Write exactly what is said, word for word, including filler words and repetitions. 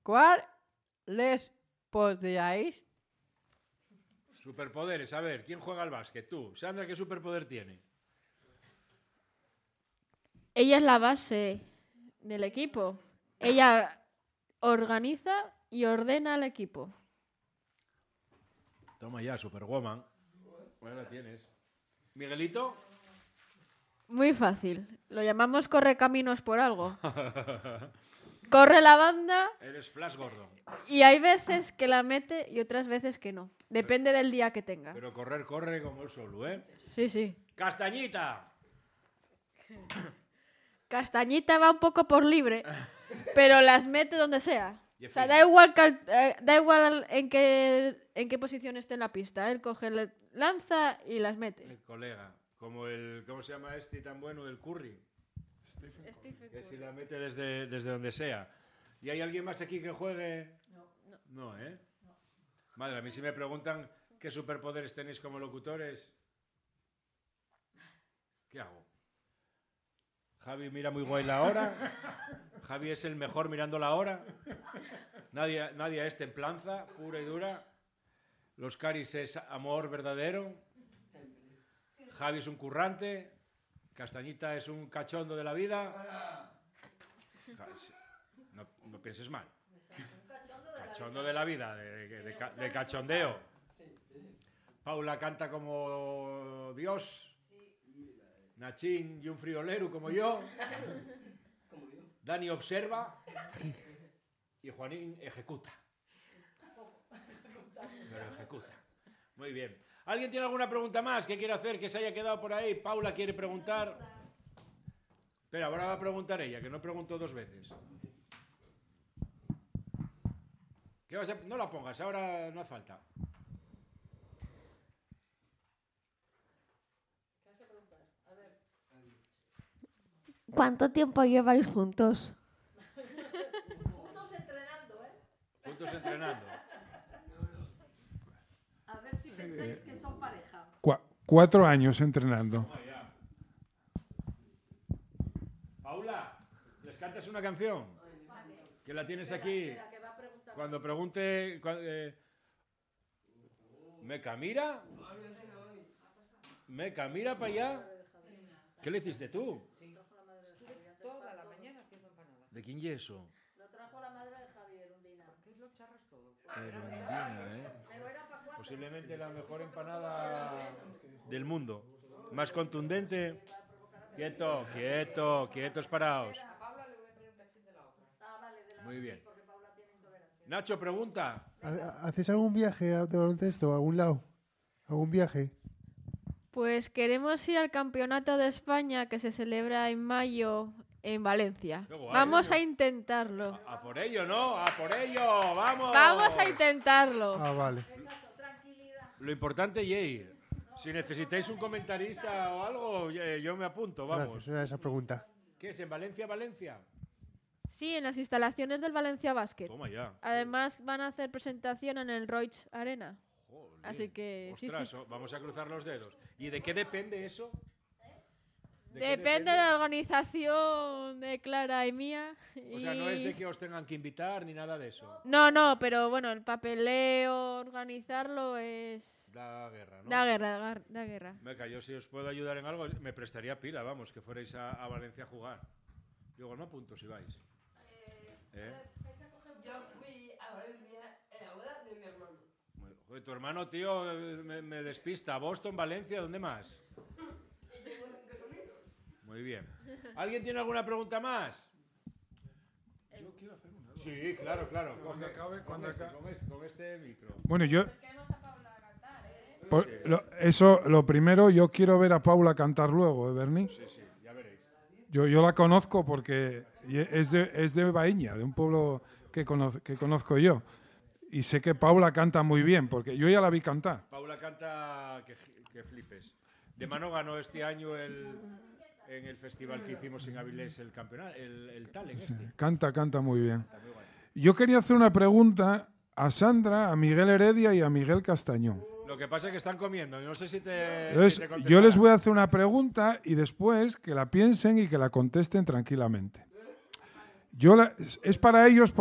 ¿Cuál les podríais? Superpoderes, a ver, ¿quién juega al básquet? Tú. Sandra, ¿qué superpoder tiene? Ella es la base del equipo. Ella organiza y ordena al equipo. Toma ya, Superwoman. Bueno, la tienes. ¿Miguelito? Muy fácil. Lo llamamos correcaminos por algo. Corre la banda. Eres Flash Gordon. Y hay veces que la mete y otras veces que no. Depende del día que tenga. Pero correr, corre como el solo, ¿eh? Sí, sí. ¡Castañita! Castañita va un poco por libre, pero las mete donde sea. O sea, da igual, eh, da igual en qué, en qué posición esté en la pista. Él coge, le lanza y las mete. El colega. Como el... ¿Cómo se llama este tan bueno? El Curry. Stephen Curry. Que si la mete desde, desde donde sea. ¿Y hay alguien más aquí que juegue? No. No, no ¿eh? No. Madre, a mí si me preguntan qué superpoderes tenéis como locutores, ¿qué hago? Javi mira muy guay la hora. Javi es el mejor mirando la hora. Nadia, Nadia es templanza, pura y dura. Los Caris es amor verdadero. Javi es un currante. Castañita es un cachondo de la vida. No, no pienses mal. Cachondo de la vida, de, de, de, de cachondeo. Paula canta como Dios. Nachín y un friolero como yo. Dani observa. Y Juanín ejecuta. Pero ejecuta. Muy bien. ¿Alguien tiene alguna pregunta más que quiera hacer que se haya quedado por ahí? Paula quiere preguntar. Espera, ahora va a preguntar ella, que no preguntó dos veces. ¿Qué vas a... No la pongas, ahora no hace falta. ¿Cuánto tiempo lleváis juntos? Juntos entrenando, ¿eh? Juntos entrenando. A ver si pensáis que son pareja. Cu cuatro años entrenando. Paula, ¿les cantas una canción? Vale. Que la tienes aquí. La que va a preguntar. Cuando pregunte... Cuando, eh, ¿Meca mira? ¿Meca mira para allá? ¿Qué le hiciste tú? Toda la mañana haciendo empanadas. ¿De quién y eso? Lo trajo la madre de Javier, Undina. ¿Qué lo charras todo? Erundina, ¿eh? Pero era para cuatro. Posiblemente la mejor empanada del mundo. Más contundente. Quieto, quieto, quietos paraos. A Paula le voy a traer un cachín de la otra. Ah, vale, de la Muy bien. sí, porque Paula tiene intolerancia. Nacho, pregunta. ¿Haces algún viaje de baloncesto a algún lado? ¿Algún viaje? Pues queremos ir al Campeonato de España que se celebra en mayo en Valencia. Qué guay. Vamos a intentarlo. A, a por ello, ¿no? A por ello, vamos. Vamos a intentarlo. Ah, vale. Exacto, tranquilidad. Lo importante es ir. Si necesitáis un comentarista o algo, eh, yo me apunto, vamos. Gracias, era esa pregunta. ¿Qué es en Valencia, Valencia? Sí, en las instalaciones del Valencia Basket. Toma ya. Además van a hacer presentación en el Roig Arena. Jolín. Así que sí, Ostras, sí. oh, vamos a cruzar los dedos. ¿Y de qué depende eso? ¿De qué Depende de la organización de Clara y mía. O sea, no y- es de que os tengan que invitar ni nada de eso. No, no, pero bueno, el papeleo, organizarlo es... Da guerra, ¿no? Da guerra, da, da guerra. Meca, yo si os puedo ayudar en algo, me prestaría pila, vamos, que fuerais a, a Valencia a jugar. Digo, no apunto si vais. ¿Eh? Yo fui a Valencia en la boda de mi hermano. Muy- Joder, tu hermano, tío, eh, me, me despista. Boston, Valencia, ¿dónde más? Y tengo cinco sobrinos. Muy bien. ¿Alguien tiene alguna pregunta más? Yo quiero hacer una. Sí, claro, claro. Cuando Coge- acabe, con cuando este, acabe. con este- con este micro. Bueno, yo... Por- lo- eso, lo primero, yo quiero ver a Paula cantar luego, ¿eh, Berni? Sí, sí, ya veréis. Yo, yo la conozco porque es de, es de Baíña, de un pueblo que, conoz- que conozco yo. Y sé que Paula canta muy bien, porque yo ya la vi cantar. Paula canta que, que flipes. De mano ganó este año el, en el festival que hicimos en Avilés el campeonato, el, el talent este. Canta, canta muy bien. Está muy guay. Yo quería hacer una pregunta a Sandra, a Miguel Heredia y a Miguel Castañón. Lo que pasa es que están comiendo. No sé si te, Entonces, si te yo contestarán. les voy a hacer una pregunta y después que la piensen y que la contesten tranquilamente. Yo la- es para ellos